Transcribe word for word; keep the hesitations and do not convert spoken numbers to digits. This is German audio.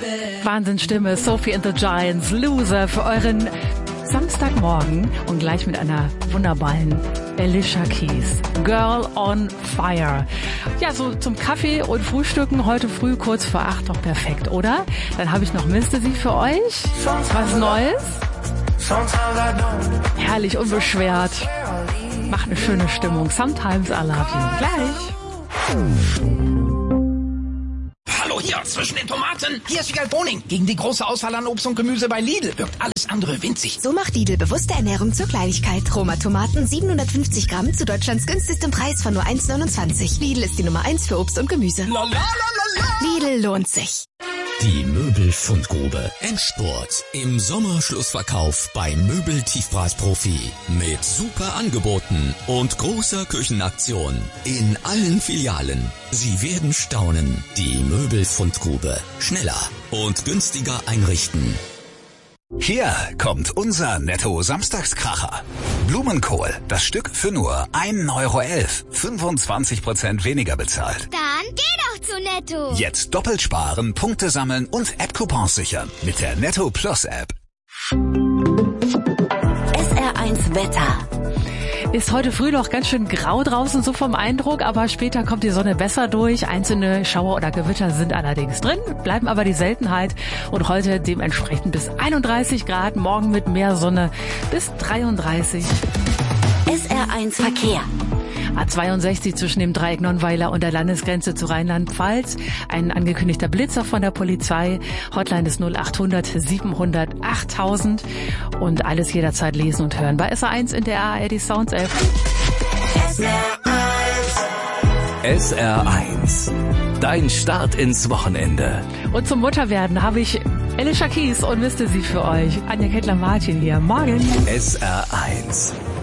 Wahnsinnsstimme, Sophie and the Giants, Loser für euren Samstagmorgen und gleich mit einer wunderbaren Alicia Keys, Girl on Fire. Ja, so zum Kaffee und Frühstücken heute früh kurz vor acht, doch perfekt, oder? Dann habe ich noch Mystery für euch. Was Neues? Herrlich, unbeschwert. Macht eine schöne Stimmung. Sometimes I love you. Gleich. Hallo hier, zwischen den Tomaten. Hier ist Wiegald Boning. Gegen die große Auswahl an Obst und Gemüse bei Lidl wirkt alles andere winzig. So macht Lidl bewusste Ernährung zur Kleinigkeit. Roma Tomaten siebenhundertfünfzig Gramm zu Deutschlands günstigstem Preis von nur eins neunundzwanzig. Lidl ist die Nummer eins für Obst und Gemüse. La, la, la, la, la. Lidl lohnt sich. Die Möbelfundgrube. Endspurt. Im Sommerschlussverkauf beim Möbeltiefpreisprofi. Mit super Angeboten und großer Küchenaktion. In allen Filialen. Sie werden staunen. Die Möbelfundgrube. Schneller und günstiger einrichten. Hier kommt unser Netto-Samstagskracher. Blumenkohl, das Stück für nur ein Euro elf. fünfundzwanzig Prozent weniger bezahlt. Dann geh doch zu Netto. Jetzt doppelt sparen, Punkte sammeln und App-Coupons sichern mit der Netto Plus App. S R eins Wetter. Ist heute früh noch ganz schön grau draußen, so vom Eindruck, aber später kommt die Sonne besser durch. Einzelne Schauer oder Gewitter sind allerdings drin, bleiben aber die Seltenheit und heute dementsprechend bis einunddreißig Grad, morgen mit mehr Sonne bis dreiunddreißig. S R eins Verkehr. A zweiundsechzig zwischen dem Dreieck Nonnweiler und der Landesgrenze zu Rheinland-Pfalz. Ein angekündigter Blitzer von der Polizei. Hotline ist null achthundert siebenhundert achttausend. Und alles jederzeit lesen und hören bei S R eins in der A R D Sounds App. S R eins. S R eins. Dein Start ins Wochenende. Und zum Mutterwerden habe ich Alicia Keys und Mystery für euch. Anja Kettler-Martin hier. Morgen. S R eins.